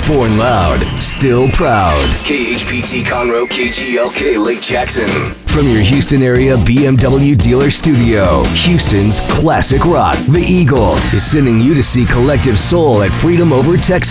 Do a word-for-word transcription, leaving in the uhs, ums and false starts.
Born loud, still proud. K H P T Conroe, K G L K Lake Jackson. From your Houston area B M W dealer studio, Houston's classic rock, The Eagle, is sending you to see Collective Soul at Freedom Over Texas.